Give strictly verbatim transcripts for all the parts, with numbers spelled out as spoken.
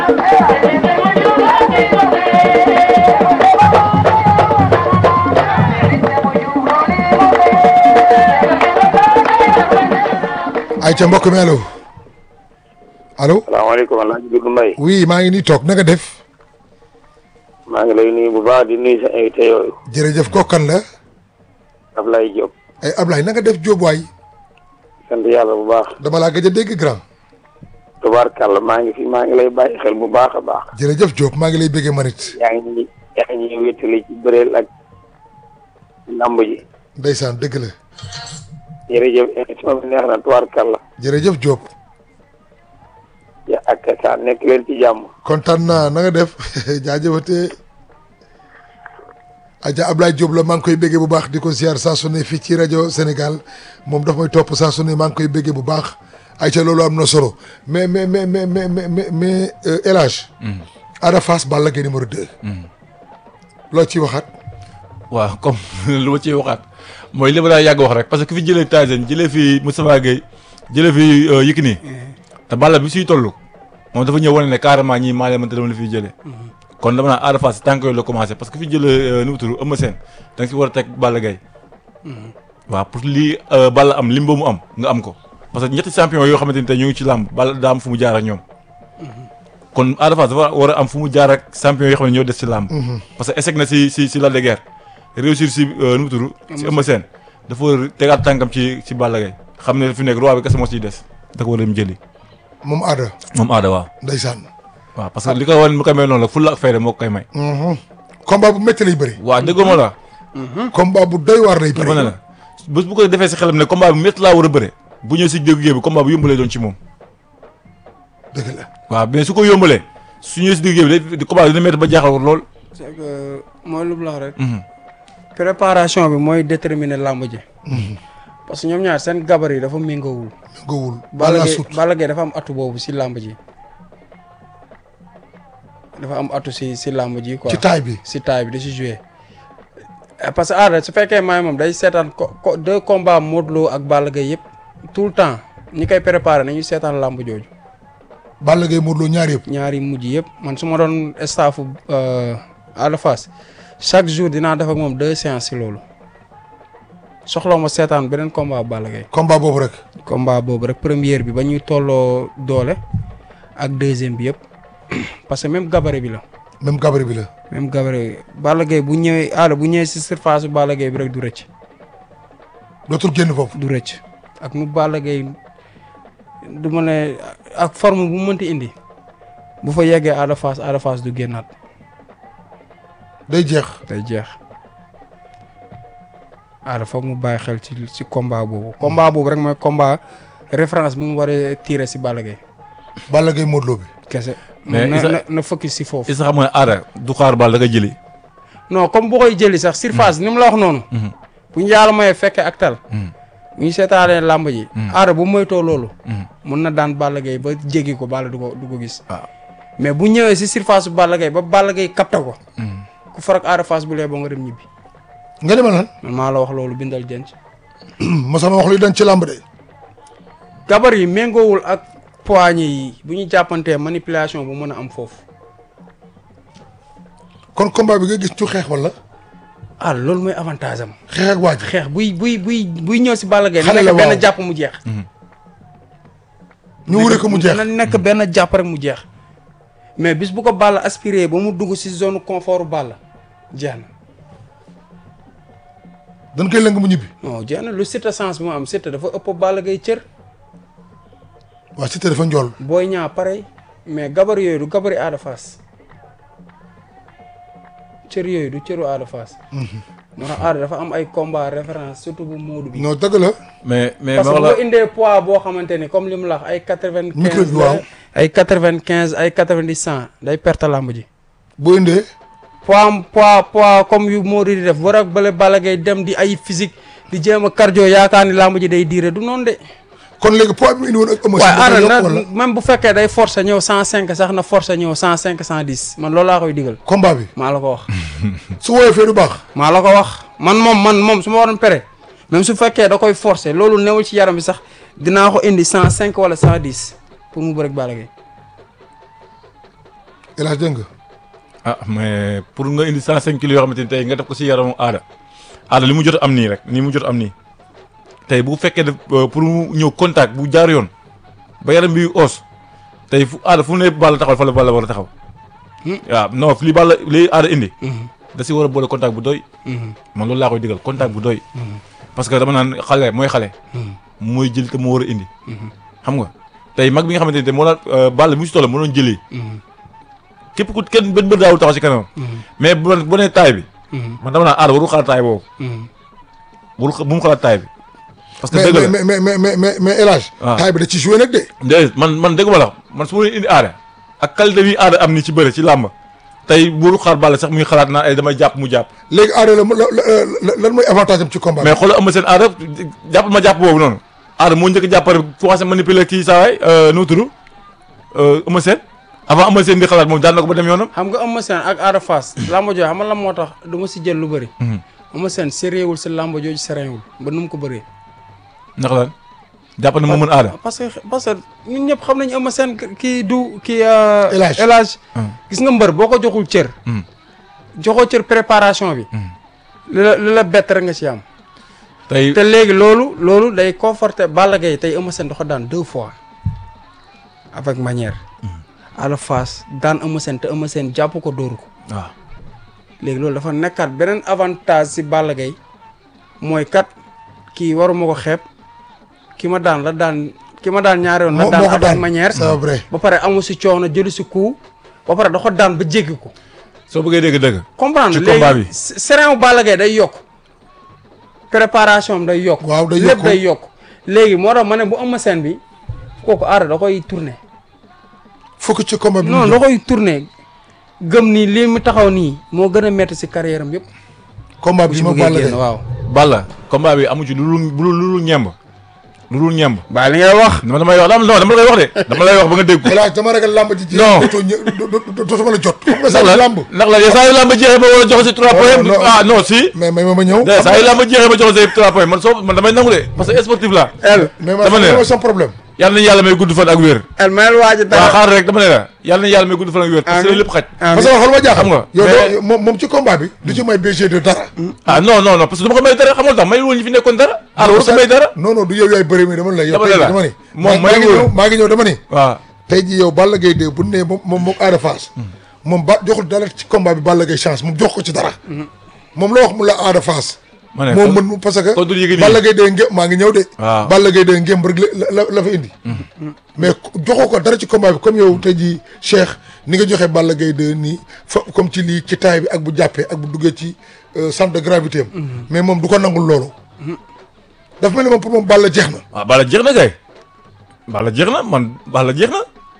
ay ca mbokk mi allo allo. salaamaaleykum El Hadj Doudou Mbaye. oui maa ngi nii toog na nga def. maa ngi lay nuyu bu baax di nuyu sa invité yooyu. jërëjëf kookan la. Ablaye Diop. ay Ablaye na nga def Diop waay. sant yàlla bu baax. dama laa gëj a dégg grand. tubaarkàlla maa ngi fi maa ngi lay bàyyi xel bu baax a baax. jërëjëf Diop maa ngi lay bëggee manit. yaa ngi ñuy yaa ngi ñuy wéttali ci bëreel ak lamb ji. ndeysaan dëgg la. jërëjëf émission bi neex na tubaarkàlla. jërëjëf Diop. ya ak sa nekk leen ci jàmm. kontaan naa na nga def jaajëfatee. Adja Ablaye Diop la maa ngi koy béggee bu baax di ko ziar saa su ne fii ci rajo Sénégal moom daf may topp saa su ne maa ngi koy béggee bu baax ayca loolu am na solo mais mais mais mais mais mais mais El Hadj. Ada Fass Balla Gaye numéro deux. loo ciy waxaat. waaw comme lu ma ciy waxaat mooy li ma daa yàgg wax rek parce que fi jëlee Tyson jëlee fi Moustapha Gueye jëlee fi Yékini te Balla bi suy toll moom dafa ñëw wane ne carrément ñii maa leen mënta dama la fiy jëlee. kon dama naan Ada Fass tànk yooyu la commencé parce que fi jëlee nu mu tudd Eumeu Sène da nga si war a teg Balla Gaye waaw pour lii Balla am lim ba mu am nga am ko parce que ñetti champion yoo xamante ni tey ñu ngi ci làmb Balla daa am fu mu jaar ak ñoom kon Ada Fass dafa war a am fu mu jaar ak champion yoo xam ne ñoo des ci làmb parce que échec na si si si Lac de Guiers réussir si nu mu tudd si Eumeu Sène dafa war a tegaat tànkam ci ci Balla Gaye xam ne fi nekk roi bi kese moo ciy des da ko war a dem jëli moom Ada. moom Ada waaw ndeysaan. waaw parce que li ko wan mu koy may noonu la fulla ak fayda moo ko koy may. combat bu métti lay bëri. waaw déggoo ma la. combat bu doy waar lay bëri. dama ne la bés bu ko defee si xelam ne combat bu métti laa war a bëre bu ñëw si dégg bi combat bu yombalee doon ci moom. dëgg la. waaw mais su ko yombalee su ñëwee si dégg bi day combat dina métti ba jaaxal lool. c'est que mooy lu mu la wax rek. préparation bi mooy déterminer làmb ji. parce que ñoom ñaar seen gabar yi dafa méngoowul. méngoowul Balla Balla Gaye sut Balla Gaye dafa am atu boobu si làmb ji. dafa am atu si si làmb ji quoi ci taay bi. si taay bi da si joué parce que Ada su fekkee maay moom day seetaan co deux combats Modou Lo ak Balla Gaye yëpp tout le temps ñi koy préparé nañu seetaan làmb jooju. Balla Gaye Modou Lo ñaar yëpp. ñaari mujj yëpp man su ma doon staffu Ada Fass chaque jour dinaa def ak moom deux séances si loolu soxla ma seetaan beneen combat Balla Gaye. combat boobu rek. combat boobu rek première bi ba ñuy tolloo doole ak deuxième bi yëpp parce que même gabarit bi la. même gabarit bi la. même gabarit Balla Gaye bu ñëwee Ada bu ñëwee si surface bu Balla Gaye bi rek du rëcc. dootul génn foofu. du rëcc ak nu Balla Gaye du ma ne ak forme bu mënti indi bu fa yeggee Ada Fass Ada Fass du génnaat. day jeex. day jeex Ada foog mu bàyyi xel ci ci combat boobu. combat boobu rek mooy combat référence bi mu war a tirer si Balla Gaye. Balla Gaye Modou Lo bi. kese. mais na Issa na na focus si foofu. Issa xam nga ne Ada du xaar Balla da koy jëli. non comme bu koy jëli sax surface ni mu la wax noonu. bu ñu yàlla mooy fekkee ak tal. bu ñu seetaanee làmb ji. Ada bu moytoo loolu. mun na daan Balla Gaye ba jéggi ko Balla du ko du ko gis. waaw mais bu ñëwee si surface bu Balla Gaye ba Balla Gaye capté ko. ku farak Ada Fass bu lee ba nga dem ñibbi. nga demal lan. man maa la wax loolu bindal denc. mosama wax luy dañ ci làmb de. gabar yi méngoowul ak poignée yi bu ñu jàppantee manipulation bu mën a am foofu. kon combat bi nga gis ci xeex wala. ah loolu mooy avantage am. xeex ak waaj. xeex buy buy buy buy ñëw si Balla Gaye. xale la na nekk waaw benn jàpp mu jeex. ñu wure ko mu jeex. na nekk benn jàpp rek mu jeex. mais bis bu ko Balla aspiré ba mu dugg si zone confort Balla jeex na. dañ koy lëng mu ñibbi. non jeex na lu Siteu sens bi mu am Siteu dafa ëpp Balla Gaye cër. waa Siteu dafa njool. booy ñaa pareil mais gabar yooyu du gabari Ada Fass cër yooyu du cëru Ada Fass. moo tax Ada dafa am ay combat référence surtout bu Modou bi. non dëgg la. mais mais parce ma que wax la boo indee poids boo xamante ni comme li mu la wax ay quatre vingt micro quinze bi waaw. ay quatre vingt quinze ay quatre vingt dix cent day perte lamb ji. boo indee. poids am poids poids comme yu Modou di def war ak bële Balla Gaye dem di ay physique di jéem a cardio yaakaar ni lamb ji day diire du noonu de. kon léegi poids bi mu indi woon ak. émotion waaye bi Ada yokk na wala. même bu fekkee day forcer ñëw cent cinq sax na forcer ñëw cent cinq cent dix man loolu laa koy digal. combat bi. maa la ko wax. su woyee fee du baax. maa la ko wax man moom man moom su ma waroon pere même su fekkee da koy forcer loolu newul ci yaram bi sax dinaa ko indi cent cinq wala cent dix pour mu bëreeg Balla Gaye. El Hadj dégg nga. ah mais pour nga indi cent cinq kilos yoo xamante ni tey nga def ko si yaramu aada aada li mu jot am nii rek ni mu jot am nii tey bu fekkee def pour mu ñëw contact bu jaar yoon ba yaram bi os tey fu aada fu ne Balla taxaw fa la Balla war a taxaw. waaw non li Balla li aada indi. da si war a boole contact bu doy. man loolu laa koy digal contact bu doy. parce que dama naan xale mooy xale. mooy jël te moo war a indi. xam nga tey mag bi nga xamante ne moo daan Balla mu si toll moo doon jëlee. képp ku kenn benn bët daawul taxaw si kanam. mais bu bu nee taay bi. man dama naan aada warul xalaat taay boobu. warul bu mu xalaat taay bi. parce que dëgg la mais mais mais mais mais mais El Hadj. waaw taay bi da ci joué nag de. déedéet man man dëgg ma la man su ma leen indi aada ak qualité bi aada am ni ci bëre ci làmb tey warul xaar Balla sax muy xalaat naa ay damay jàpp mu jàpp. léegi aada la la lan mooy avantage am ci combat. mais xoolal am seen aada jàpp ma jàpp boobu noonu. aada moo njëkk a jàpp rek commencé manipuler kii saa waay nu mu tudd Eumeu Sène avant Eumeu Sène di xalaat moom daan na ko ba dem yoonam. xam nga Eumeu Sène ak Ada Fass làmb jooju xam nga lan moo tax du ma si jël lu bëri. Eumeu Sène séréewul si làmb jooju séréewul ba nu mu ko bëree. ndax lan jàpp na moo mën aada. parce que parce que ñun ñëpp xam nañu Eumeu Sène kii du kii. El Hadj El Hadj gis nga mbër boo ko joxul cër. joxoo cër préparation bi. li la li la bett rek nga ci am. tey te léegi loolu loolu day conforter Balla Gaye tey Eumeu Sène dafa daan deux fois avec manière. Ada Fass daan Eumeu Sène te Eumeu Sène jàpp ko dóoru ko. waaw léegi loolu dafa nekkaat beneen avantage si Balla Gaye mooy kat kii waruma ko xeeb ki ma daan la daan ki ma daan ñaari yoon. la daan avec manière c'est vrai. ba pare amu si coono jëlu si coup ba pare da ko daan ba jéggi ko. soo bëggee dégg dëgg. comprendre ci combat bi léegi serein Balla Gaye day yokk préparation am day yokk. waaw day lépp yokk day yokk. léegi moo tax ma ne bu Eumeu Sène bi kooku aada da koy tourner. fokk ci combat bi. non da koy tourner gëm ni lii mu taxaw nii moo gën a métti si carrière am yëpp. combat bi ma Balla Gaye waaw. Balla combat bi amu ci lu lu lu lu ñemb lu dul ñemb. ba li ngay wax. dama damay wax dama dama lay wax de. dama lay wax ba nga dégg ko. El Hadj dama ragal lamb ji. non dootuma la jot. xam nga ndax saa la yu lamb. ndax la saa yu lamb jeexee ma war a jox si trois points. non, ah non si. mais mais ma ma ñëw. saa yu lamb jeexee ma jox si trois points man soo man damay nangu de parce que sportif la. el mais ma dama ne ma sama problème. yàlla nañu yàlla may gudd fan ak wér. el mayel waaj waaw dara. xaar rek dama ne la yàlla nañu yàlla may gudd fan ak wér. parce que lépp xaj. parce que xool ma jaaxal. xam nga yow mais- doo moom moom ci combat bi. du ci may B G de dara. ah non non non parce que dama ko may dara xamul tax may woon ñi fi nekkoon dara. ah waru ko may dara. non non du yow yaay bëri mi dama la yow. Dama ne tey la. jii dama ni. Moom maa may ngi wóor. ñëw maa ngi ñëw dama ni. waaw tey jii yow Balla Gaye de bu ne moom moom moom Ada Fass. moom ba joxul dara ci combat bi Balla Gaye chance moom jox ko ci dara. moom la wax mu la Ada Fass. ma ne moom kon- mën parce que. kon du yëg nii. Balla Gaye de ngé maa ngi ñëw de. waaw. Balla Gaye de ngémb rek la la la fa indi. mais joxoo ko dara ci combat bi comme yow tey jii Cheikh ni nga joxe Balla Gaye de nii fa comme ci lii ci taay bi ak bu jàppee ak bu duggee ci euh, centre de gravité am. mais moom du ko nangul loolu. dafa mel ni moom pour moom Balla jeex na. waaw Balla jeex na kay. Balla jeex na man Balla jeex na.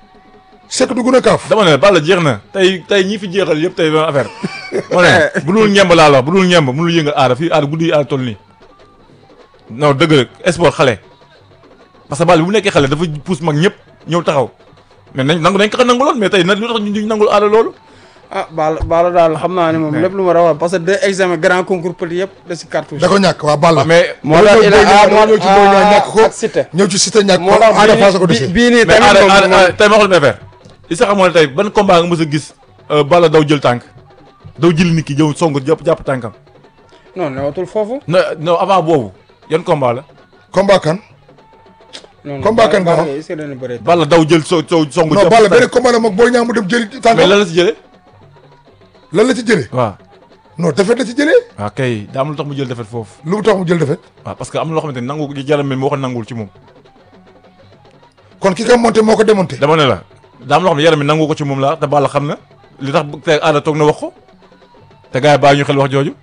Seck dugg na kaaf. dama ne Balla jeex na tey tey ñi fi jeexal yëpp tey benn affaire ma ne bu dul ñemb laa la wax bu dul ñemb mënul yëngal aada fii aada guddi yi aada toll nii non dëgg rek sport xale parce que Balla bi mu nekkee xale dafa pousse mag ñëpp ñëw taxaw mais nañ nangu nañ ko nanguloon mais tey nag lu tax ñu nangul aada loolu. ah Balla Balla daal xam naa ne moom Mais- lépp lu ma war a wax parce que deux examens grand concours petit yëpp da si cartouche. da ko ñàkk waa Balla. mais moo tax il a ah moo ñëw ci Boy Niang ñàkk ko ak Siteu. ñëw ci Siteu ñàkk ko moo tax Ada Fass a ko bii dese. bii nii mais tamit aada moom aada moom- tey ma xool benn affaire li sax xamoo ne tey ban combat nga mës a gis Balla daw jël tànk daw jël nit ki jëw song jàpp jàpp tànkam non newatul foofu. non non avant boobu yan combat la combat kan. non Combat kan nga Balla wax? Gaye est-ce que dana bëree. Balla daw jël so so song non jàpp Balla tànk. benn combat la moom Boy Niang mu dem jëli mais tànkam. lan la si jëlee lan la ci jëlee. waaw non defet la ci jëlee. waaw kay daa am lu tax mu jël defet foofu lu mu tax mu jël defet. waaw parce que am na loo xamante ni nangu jaram mi moo ko nangul ci moom kon ki ko monté moo ko démonté. dama ne la daa am loo xam ne yaram mi nangu ko ci moom la te Balla xam na li tax te aada toog na wax ko te gars yi bàyyi ñu xel wax jooju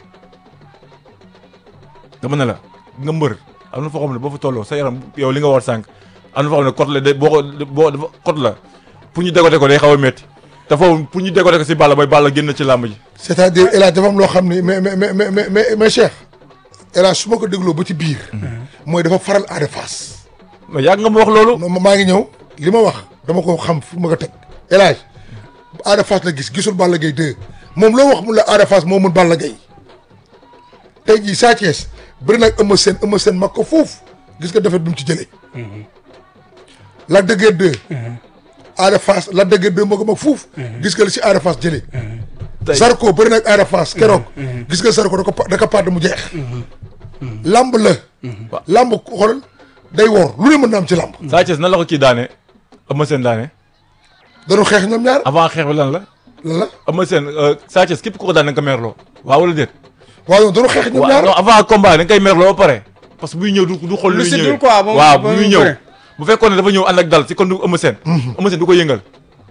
dama ne la nga mbër am na foo xam ne boo fa tolloo sa yaram yow li nga war sànq am na foo xam ne côté la de boo ko boo dafa côté la pour ñu dégote ko day xaw a métti te foofu pour ñu dégote ko si Balla mooy Balla génn ci làmb ji c'est-à-dire El Hadj dafa am loo xam ni mais mais mais mais mais mais mais Cheikh El Hadj su ma ko dégloo ba ci biir. mooy dafa faral Ada Fass. mais yàgg nga ma wax loolu non maa ngi ñëw li ma wax dama ko xam fu ma ko teg El Hadj Ada Fass la gis gisul Balla Gaye deux moom loo wax mu la Ada Fass moo mun Balla Gaye tey jii Sa Thiès bëri nag Eumeu Sène Eumeu Sène mag ko foofu gis nga defet bi mu ci jëlee. Lac de Guiers deux Ada Fass la dëgg de moo ko mag fuuf. gis nga li si Ada Fass jëlee. tey Zarko bëri nag Ada Fass keroog. gis nga Zarko da ko da ko pàdd mu jeex. lamb la. lamb xoolal day wor lu ne mën na am ci lamb. Sa Thiès nan la ko kii daane Eumeu Sène daane dañoo xeex ñoom ñaar avant xeex bi lan la lan la Eumeu Sène Sa Thiès képp ku ko daan da nga ko merloo waaw wala déet. waaw ñoom dañoo xeex ñoom waaw ñaar non avant combat da nga koy merloo ba pare parce que buy ñëw du du xool lu luy si ñëwee dul quoi ba mu- waaw ba mu buy ñëw bëre. bu fekkoon ne dafa ñëw ànd ak dal ci kon du Eumeu Sène Eumeu Sène du ko yëngal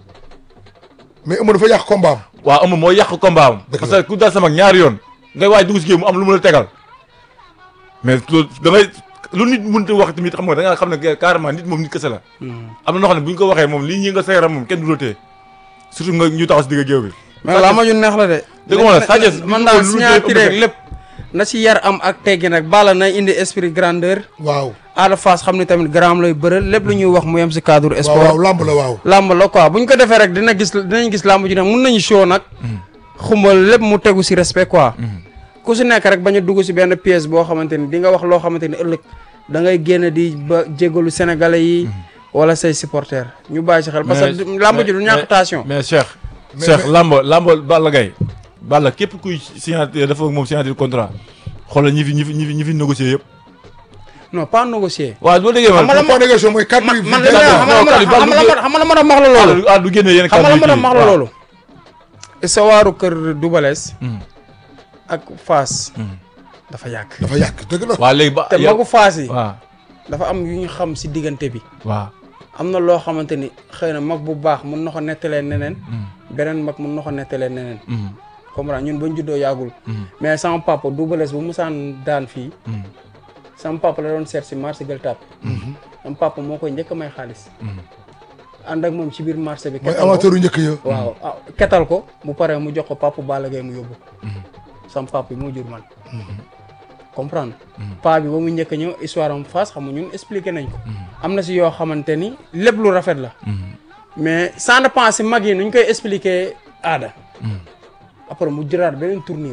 mais Eumeu dafa yàq combat am. waaw Eumeu moo yàq combat am Dëgg la. parce que ku dal sama ñaari yoon ngay waaj dugg si géew mu am lu mu la tegal mais loolu da ngay lu nit mënut a wax tamit xam nga da nga xam ne carrément nit moom nit kese la am na noo xam ne bu ñu ko waxee moom lii ñi nga sa yaram moom kenn du la téye surtout nga ñu taxaw si digg géew bi mais laa ma ju neex la de. dëgg ma la Sa Thiès man lu daal lu signature lu- rek lépp na si yar am ak teggi nag Balla na indi esprit grandeur. waaw Ada Fass xam ne tamit grand lay bëral lépp lu ñuy wax mu yem si cadre waaw sport. waaw lamb la waaw. làmb la quoi bu ñu ko defee rek dina gis dinañ gis làmb ji nag mun nañu show nag. xumbal lépp mu tegu si respect quoi. ku si nekk rek bañ a dugg si benn pièce boo xamante ni di nga wax loo xamante ni ëllëg da ngay génn di ba jégalu sénégalais yi. wala say supporters ñu bàyyi si xel. parce que Mais- làmb ji du mais- ñàkk tension. mais Cheikh Mais- Cheikh mais- lamb lamb Balla Gaye Balla képp kuy signature dafa ak moom signature contrat xoolal ñi fi ñi fi ñi fi ñi fi négocier yëpp non pas négocier. waaw boo déggee Xam nga man point de négociation mooy quatre man mille man vingt la ans. xam nga la xam nga la xam nga la ma wax la loolu. ah du génne yenn xam nga la ma kàddu yi wax la loolu. histoire kër Doubalès Hmm. ak Fass dafa yàgg. dafa yàq dëgg la. waaw léegi ba te yow magu Fass yi waaw dafa am yu ñu xam si diggante bi. waaw am na loo xamante ni xëy na mag bu baax mun na ko nettalee neneen. beneen mag mun na ko nettalee neneen. Hmm. comprendre ñun bañ juddoo yàggul. Hmm. mais sama papa Doubalès bu musaan daan fii. Hmm. sama papa la doon seet si marché Gueule Tapée. sama papa moo koy njëkk a may xaalis. ànd ak moom ci biir marché bi. mooy ketal ko amateur yu njëkk ya. waaw ah ketal ko bu paree mu jox ko papa Balla Gaye mu yóbbu ko. sama papa bi moo jur man. comprendre paa bi ba mu njëkk a ñëw histoire am Fass xam nga ñun expliqué nañ ko. am na si yoo xamante ni lépp lu rafet la. mais sans dépend si mag yi nuñ koy expliqué aada. après mu jëraat beneen tournure.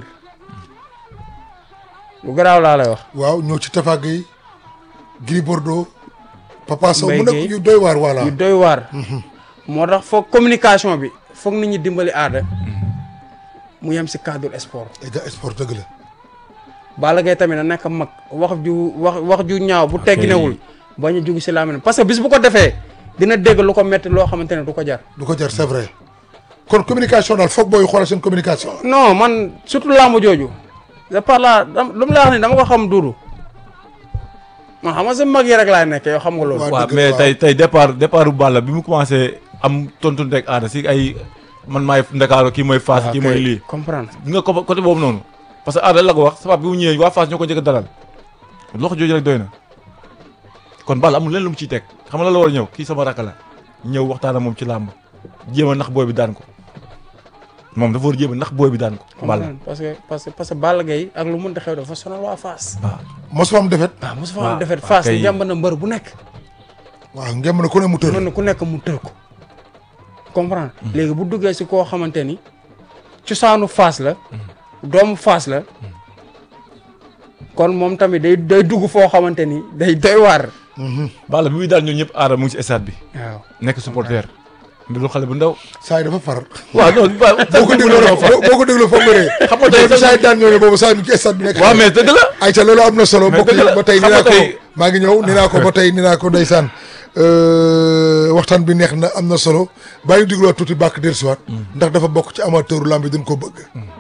lu garaaw laa lay wax. waaw ñëw ci Tafa Gueye Gris Bordeaux Papa Sow Mbaye mu nekk Gueye. yu doy waar voilà. yu doy waar. moo tax foog communication bi foog nit ñi dimbali aada. mu yem si cadre sport. Ega sport dëgg la. Balla Gaye tamit na nekk mag wax ju wax wax ju ñaaw bu tegginewul bañ a jug si laa parce que bis bu ko defee dina dégg lu ko metti loo xamante ne du ko jar. du ko jar c'est vrai kon communication daal foog booy xoolal seen communication. non man surtout làmb jooju je parle là dam lu mu la wax ni dama ko xam duudu man xam nga sa mag yi rek laay nekk yow xam nga loolu. waaw waaw dëgg mais waaw. tey tey départ départ bu Balla bi mu commencé am tontu rek aada si ay man maay Ndakaaru kii mooy Fass kii mooy lii. comprendre di nga ko côté boobu noonu parce que aada la ko wax sabab bi mu ñëwee waa Fass ñoo ko njëkk a dalal loxo jooju rek doy na kon Balla amul leen lu mu ciy teg xam nga la la war a ñëw kii sama rakk la ñëw waxtaan ak moom ci làmb jéem a nax booy bi daan ko moom dafa war a jéem a nax booy bi daan ko. Balla comprendre parce que parce que parce que Balla Gaye ak lu mënta xew dafa sonal waa Fass. waaw mosuma am defet. waaw mosu waaw fa defet waaw Fass kay. njàmb na mbër bu nekk. waaw ngem na ku ne mu tër. mën na ku nekk mu tël ko. comprendre léegi bu duggee si koo xamante ni cosaanu Fass la. doomu Fass la. kon moom tamit day day dugg foo xamante ni day doy waar. Balla bi muy daal ñun ñëpp aada mu ngi si stade bi waaw nekk supporter mbiru xale bu ndaw. saa yi dafa far. waaw non boo ko dégloo nag boo boo ko dégloo foog nga ree. xam nga tey tey saa yi daan ñëw ne boobu saa yi mu ci stade bi nekk. waaw mais dëgg la. ayca loolu am na solo Mais mbokk yi dëgg la, ba tey ni xam nga naa ko tey- maa ngi ñëw ni naa ko ba tey ni naa ko ndeysaan waxtaan bi neex na am na solo bàyyi dégluwaat tuuti bàkk dellusiwaat ndax dafa bokk ci amateuru lamb bi dañ ko bëgg